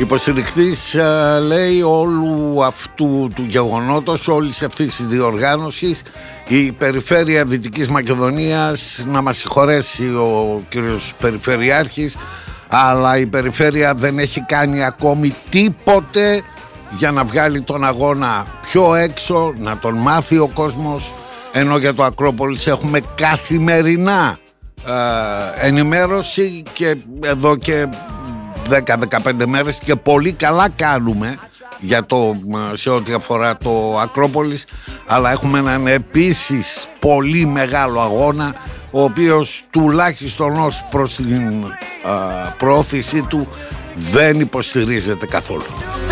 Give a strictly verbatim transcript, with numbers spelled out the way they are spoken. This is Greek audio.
υποστηρικτής, λέει, όλου αυτού του γεγονότος, όλης αυτής της διοργάνωσης. Η Περιφέρεια Δυτικής Μακεδονίας, να μας συγχωρέσει ο κύριος Περιφερειάρχης, αλλά η Περιφέρεια δεν έχει κάνει ακόμη τίποτε για να βγάλει τον αγώνα πιο έξω, να τον μάθει ο κόσμος, ενώ για το Ακρόπολης έχουμε καθημερινά ε, ενημέρωση και εδώ και δέκα με δεκαπέντε μέρες, και πολύ καλά κάνουμε για το, σε ό,τι αφορά το Ακρόπολης, αλλά έχουμε έναν επίσης πολύ μεγάλο αγώνα, ο οποίος τουλάχιστον ως προς την α, προώθησή του δεν υποστηρίζεται καθόλου.